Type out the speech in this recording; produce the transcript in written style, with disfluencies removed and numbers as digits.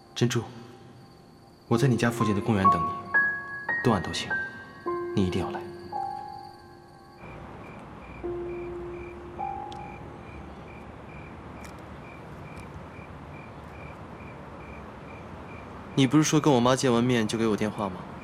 珍珠，我在你家附近的公园等你，多晚都行，你一定要来。你不是说跟我妈见完面就给我电话吗？